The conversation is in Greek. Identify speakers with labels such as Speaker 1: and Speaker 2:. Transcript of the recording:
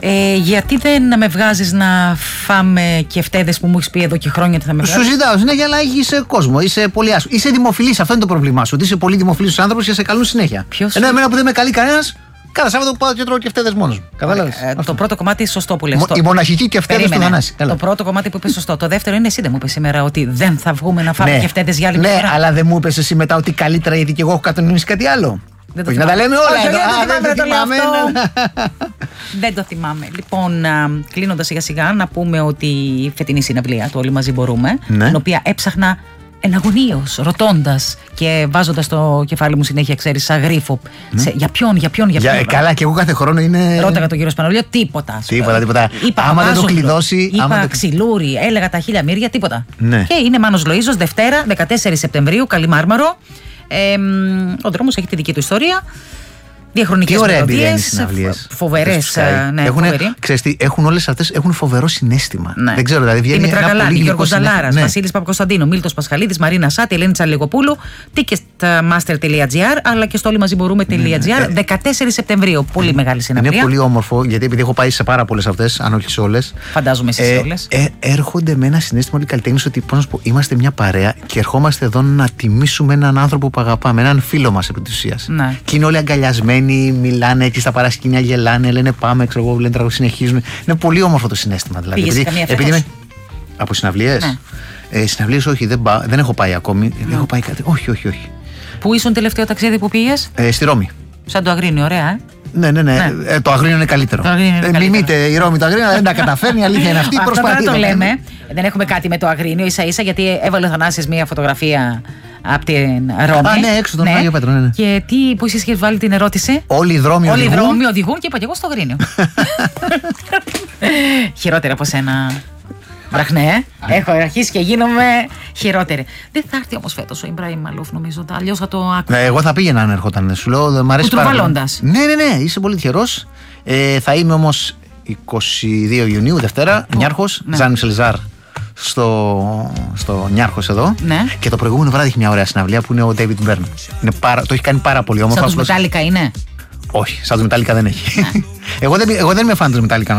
Speaker 1: Γιατί δεν με βγάζεις να φάμε κεφτέδες που μου έχεις πει εδώ και χρόνια ότι θα με βγάζεις?
Speaker 2: Σου ζητάω συνέχεια, αλλά είσαι κόσμο. Είσαι πολύ άσχημο. Είσαι δημοφιλής. Αυτό είναι το πρόβλημά σου. Ότι είσαι πολύ δημοφιλής άνθρωπος και σε καλούν συνέχεια.
Speaker 1: Ποιος?
Speaker 2: Ενώ εμένα που δεν με καλεί κανένας, κάθε Σάββατο που πάω και τρώω κεφτέδες μόνος μου. Κατάλαβες?
Speaker 1: Το πρώτο κομμάτι σωστό που λες.
Speaker 2: Η μοναχική κεφτέδες του Θανάση.
Speaker 1: Το πρώτο κομμάτι που είπες σωστό. Το δεύτερο είναι εσύ δεν μου είπες σήμερα ότι δεν θα βγούμε να φάμε κεφτέδες για άλλη μια φορά.
Speaker 2: Ναι, αλλά δεν μου είπες εσύ μετά ότι καλύτερα γιατί και εγώ έχω κατανοήσει κάτι άλλο. Όχι, να τα λέμε όλα εδώ.
Speaker 1: Δεν το θυμάμαι. Λοιπόν, κλείνοντας σιγά σιγά, να πούμε ότι η φετινή συναυλία του Όλοι Μαζί Μπορούμε, την οποία έψαχνα εναγωνίως, ρωτώντας και βάζοντας το κεφάλι μου συνέχεια, ξέρεις, σαν γρίφο. Για ποιον.
Speaker 2: Καλά, και εγώ κάθε χρόνο είναι.
Speaker 1: Ρώταγα τον κύριο Σπανολιό, τίποτα.
Speaker 2: Τίποτα.
Speaker 1: Είπα,
Speaker 2: άμα δεν το κλειδώσει.
Speaker 1: Είπα ξυλούρι, έλεγα τα χίλια μύρια, τίποτα. Και είναι Μάνος Λοΐζος, Δευτέρα, 14 Σεπτεμβρίου, Καλιμάρμαρο. Ο δρόμος έχει τη δική του ιστορία. Διαχρονικές μελωδίες, φοβερές.
Speaker 2: Έχουν όλες αυτές, έχουν φοβερό συναίσθημα.
Speaker 1: Ναι.
Speaker 2: Δεν ξέρω, δηλαδή βγαίνει
Speaker 1: Δημήτρα
Speaker 2: ένα
Speaker 1: Γαλάνη,
Speaker 2: πολύ
Speaker 1: Γιώργος Ζαλάρας,
Speaker 2: ναι.
Speaker 1: Βασίλης Παπακοσταντίνου, Μίλτος Πασχαλίδης, Μαρίνα Σάτη, Ελένη Τσαλιγοπούλου, ticketmaster.gr, αλλά και στο όλοιμαζιμπορούμε.gr, 14 Σεπτεμβρίου. Πολύ μεγάλη συναυλία.
Speaker 2: Είναι πολύ όμορφο, γιατί επειδή έχω πάει σε πάρα πολλές αυτές, αν όχι σε όλες.
Speaker 1: Φαντάζομαι σε όλες.
Speaker 2: Έρχονται με ένα συναίσθημα όλοι οι καλλιτέχνες ότι πώς να σου πω, είμαστε μια παρέα και ερχόμαστε εδώ να τιμήσουμε έναν άνθρωπο που αγαπάμε, έναν φίλο μας επί της ουσίας.
Speaker 1: Ναι.
Speaker 2: Και είναι όλοι αγκαλιασμένοι. Μιλάνε έτσι στα παρασκήνια, γελάνε, λένε πάμε, ξέρω εγώ, λένε τραγούδια, συνεχίζουν. Είναι πολύ όμορφο το συναίσθημα δηλαδή.
Speaker 1: Πήγες καμία φέτος?
Speaker 2: Από συναυλίες? Ναι. Συναυλίες όχι, δεν έχω πάει ακόμη. Έχω πάει κάτι. Όχι.
Speaker 1: Πού ήσουν τελευταίο ταξίδι που πήγες?
Speaker 2: Στη Ρώμη.
Speaker 1: Σαν το Αγρίνιο, ωραία,
Speaker 2: Ναι. Το Αγρίνιο είναι καλύτερο. Μιμείται η Ρώμη το Αγρίνιο, αλλά δεν τα καταφέρνει. Η αλήθεια είναι αυτή.
Speaker 1: Αυτό το λέμε. Δεν έχουμε κάτι με το Αγρίνιο, ίσα-ίσα, γιατί έβαλε ο Θανάσης μία φωτογραφία από την Ρώμη.
Speaker 2: Ναι, έξω τον Άγιο Πέτρο. Ναι.
Speaker 1: Και πώς είχες βάλει την ερώτηση?
Speaker 2: Όλοι οι δρόμοι
Speaker 1: οδηγούν και είπα και εγώ στο Αγρίνιο. Χειρότερα από σένα. Βραχνέ, έχω αρχίσει και γίνομαι χειρότερη. Δεν θα έρθει όμως φέτος ο Ιμπραήμ Μαλούφ, νομίζω. Αλλιώς θα το άκουγα.
Speaker 2: Εγώ θα πήγαινα αν έρχονταν. Σου λέω, μ' αρέσει πάρα πολύ. Ναι, είσαι πολύ τυχερός. Θα είμαι όμως 22 Ιουνίου, Δευτέρα, Νιάρχος, Ζαν Σελζάρ. Στο Νιάρχος εδώ. Ναι. Και το προηγούμενο βράδυ έχει μια ωραία συναυλία που είναι ο David Byrne. Το έχει κάνει πάρα πολύ όμορφα.
Speaker 1: Σαν τους Μετάλλικα είναι?
Speaker 2: Όχι, σαν τους Μετάλλικα δεν έχει. Εγώ δεν είμαι φαν τους Μετάλλικα.